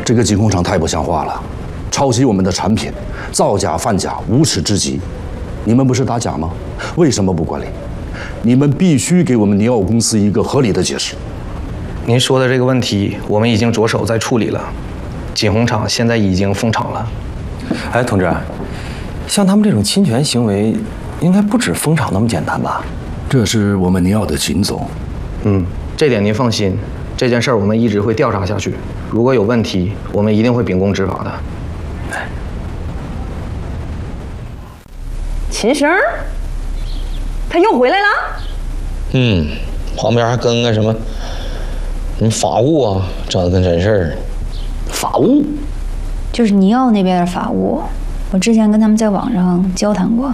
这个金控厂太不像话了，抄袭我们的产品，造假贩假，无耻至极。你们不是打假吗？为什么不管理？你们必须给我们尼奥公司一个合理的解释。 您说的这个问题，我们已经着手在处理了。锦宏厂现在已经封厂了。 哎，同志，像他们这种侵权行为，应该不止封厂那么简单吧？ 这是我们尼奥的秦总。 这点您放心，这件事儿我们一直会调查下去。如果有问题，我们一定会秉公执法的。 秦生，他又回来了。 旁边还跟个什么法务啊，整的跟真事儿。 法务， 就是尼奥那边的法务，我之前跟他们在网上交谈过。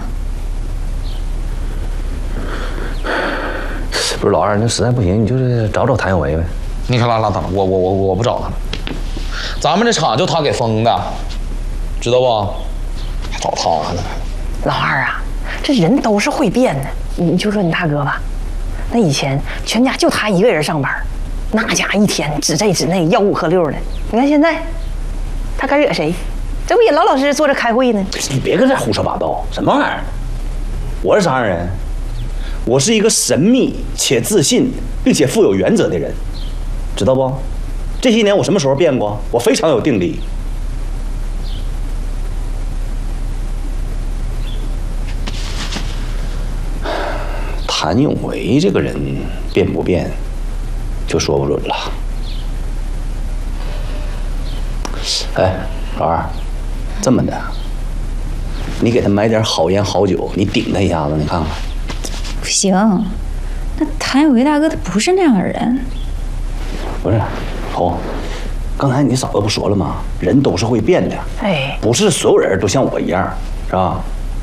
不是老二，那实在不行，你就是找谭有为呗。 你可拉倒，我不找他了。咱们这厂就他给封的，知道不？还找他呢。 老二啊，这人都是会变的。你就说你大哥吧，那以前全家就他一个人上班，那家一天指这指那，吆五喝六的。你看现在，他敢惹谁？这不也老老实实坐着开会呢？ 你别跟这胡说八道，什么玩意儿？我是啥样人？我是一个神秘且自信，并且富有原则的人，知道不？这些年我什么时候变过？我非常有定力。谭永维这个人变不变，就说不准了。哎，老二，这么的，你给他买点好烟好酒，你顶他一下子，你看看。 不行，那谭有为大哥他不是那样的人。 不是，红，刚才你嫂子不说了吗？人都是会变的， 哎， 不是所有人都像我一样，是吧？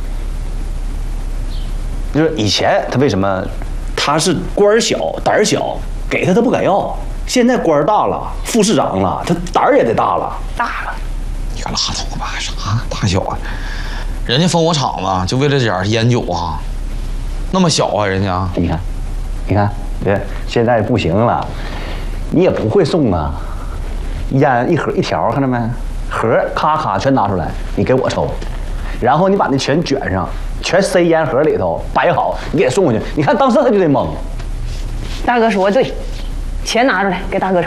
就是以前他为什么他是官小胆小，给他不敢要，现在官大了，副市长了，他胆儿也得大了。 大了， 你可拉倒吧，啥大小啊？人家封我厂子就为了点烟酒啊，那么小啊，人家。 你看，你看，对，现在不行了，你也不会送啊，烟一盒一条，看到没？盒咔咔全拿出来，你给我抽，然后你把那全卷上，全塞烟盒里头，摆好，你给送过去。你看当时他就得懵。 大哥说的对，钱拿出来给大哥抽。